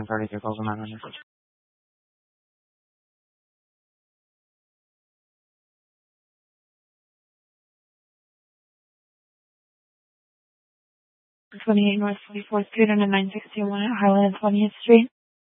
32,900. 28 North 44th Street and 961 at Highland 20th Street.